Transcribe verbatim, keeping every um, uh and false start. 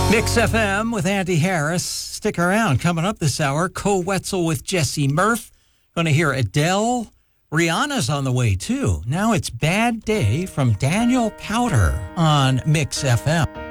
Mix F M with Andy Harris. Stick around. Coming up this hour, Co Wetzel with Jesse Murph. Going to hear Adele. Rihanna's on the way, too. Now it's Bad Day from Daniel Powter on Mix F M.